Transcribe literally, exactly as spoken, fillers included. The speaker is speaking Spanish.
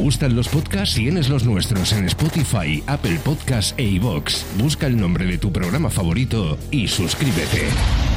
gustan los podcasts? Tienes los nuestros en Spotify, Apple Podcasts e iVoox. Busca el nombre de tu programa favorito y suscríbete.